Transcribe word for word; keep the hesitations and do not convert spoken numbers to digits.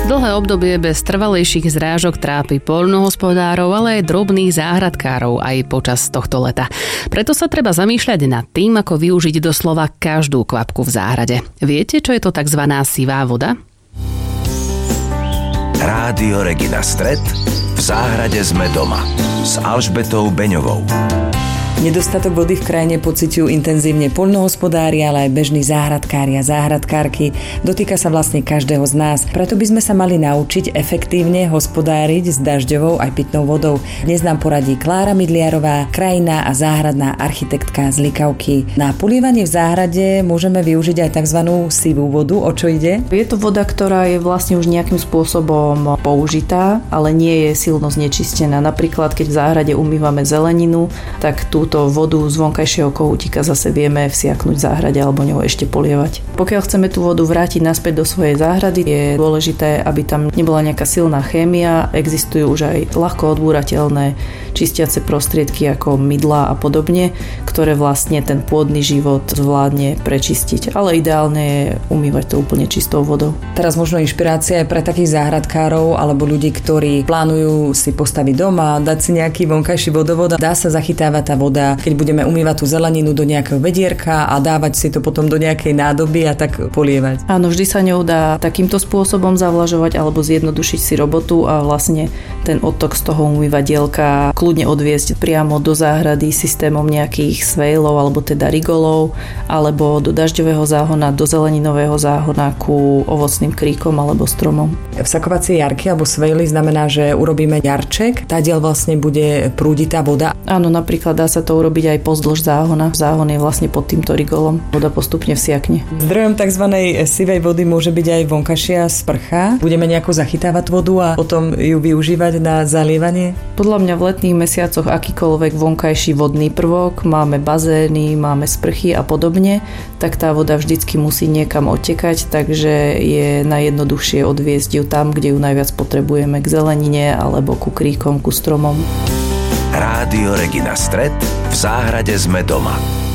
Dlhé obdobie bez trvalejších zrážok trápi poľnohospodárov, ale aj drobných záhradkárov aj počas tohto leta. Preto sa treba zamýšľať nad tým, ako využiť doslova každú kvapku v záhrade. Viete, čo je to tzv. Sivá voda? Rádio Regina Stret. V záhrade sme doma s Alžbetou Beňovou. Nedostatok vody v krajine pociťujú intenzívne poľnohospodári, ale aj bežní záhradkári a záhradkárky. Dotýka sa vlastne každého z nás. Preto by sme sa mali naučiť efektívne hospodáriť s dažďovou aj pitnou vodou. Dnes nám poradí Klára Midliarová, krajinná a záhradná architektka z Likavky. Na polievanie v záhrade môžeme využiť aj tzv. Sivú vodu. O čo ide? Je to voda, ktorá je vlastne už nejakým spôsobom použitá, ale nie je silno znečistená. Napríklad, keď v záhrade umývame zeleninu, tak tú túto vodu z vonkajšieho kohútika zase vieme vsiaknuť v záhrade alebo ňou ešte polievať. Pokiaľ chceme tú vodu vrátiť naspäť do svojej záhrady, je dôležité, aby tam nebola nejaká silná chémia. Existujú už aj ľahko odbúrateľné čistiace prostriedky ako mydlá a podobne, ktoré vlastne ten pôdny život zvládne prečistiť. Ale ideálne je umývať to úplne čistou vodou. Teraz možno inšpirácia aj pre takých záhradkárov alebo ľudí, ktorí plánujú si postaviť doma, dať si nejaký vonkajší vodovod. Dá sa zachytávať tá voda, keď budeme umývať tú zeleninu do nejakého vedierka a dávať si to potom do nejakej nádoby a tak polievať. Áno, vždy sa ňou dá takýmto spôsobom zavlažovať alebo zjednodušiť si robotu a vlastne ten odtok z toho umývadielka kľudne odviesť priamo do záhrady systémom nejakých svejlov alebo teda rigolov alebo do dažďového záhona, do zeleninového záhona ku ovocným kríkom alebo stromom. Vsakovacie jarky alebo svejly znamená, že urobíme jarček, tadiaľ vlastne bude prúdiť tá voda. Áno, napríklad dá sa to urobiť aj pozdĺž záhona. Záhon je vlastne pod týmto rigolom. Voda postupne vsiakne. Zdrojom tzv. Sivej vody môže byť aj vonkajšia sprcha. Budeme nejako zachytávať vodu a potom ju využívať na zalievanie? Podľa mňa v letných mesiacoch akýkoľvek vonkajší vodný prvok, máme bazény, máme sprchy a podobne, tak tá voda vždycky musí niekam odtekať, takže je najjednoduchšie odviesť ju tam, kde ju najviac potrebujeme, k zelenine alebo ku kríkom, ku stromom. Rádio Regina Stret. V záhrade sme doma.